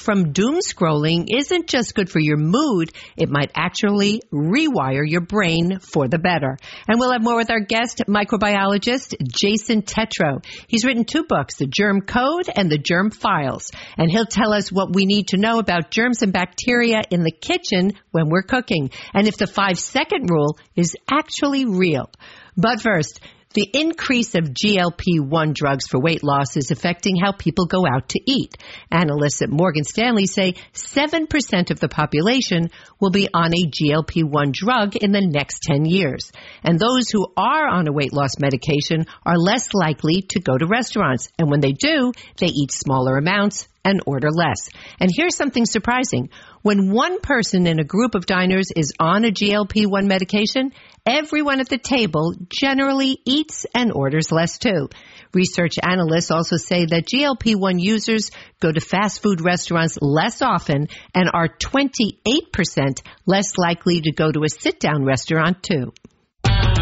from doom scrolling isn't just good for your mood, it might actually rewire your brain for the better. And we'll have more with our guest, microbiologist Jason Tetro. He's written 2 books, The Germ Code and The Germ Files. And he'll tell us what we need to know about germs and bacteria in the kitchen when we're cooking, and if the 5-second rule is actually real. But first, the increase of GLP-1 drugs for weight loss is affecting how people go out to eat. Analysts at Morgan Stanley say 7% of the population will be on a GLP-1 drug in the next 10 years. And those who are on a weight loss medication are less likely to go to restaurants. And when they do, they eat smaller amounts and order less. And here's something surprising. When one person in a group of diners is on a GLP-1 medication, everyone at the table generally eats and orders less too. Research analysts also say that GLP-1 users go to fast food restaurants less often and are 28% less likely to go to a sit-down restaurant too.